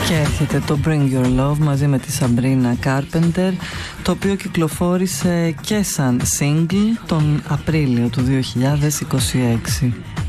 Και έρχεται το Bring Your Love μαζί με τη Sabrina Carpenter, το οποίο κυκλοφόρησε και σαν single τον Απρίλιο του 2026.